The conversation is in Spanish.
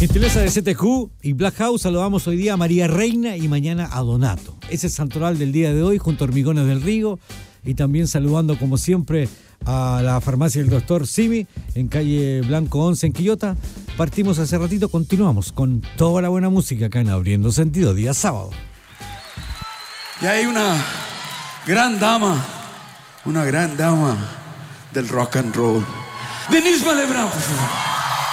Gentileza de CTQ y Black House, saludamos hoy día a María Reina y mañana a Donato. Ese es el santoral del día de hoy junto a Hormigones del Rigo, y también saludando como siempre a la farmacia del doctor Simi en calle Blanco 11 en Quillota. Partimos hace ratito, continuamos con toda la buena música acá en Abriendo Sentido, día sábado. Y hay una gran dama del rock and roll. Denise Malebrán, por favor.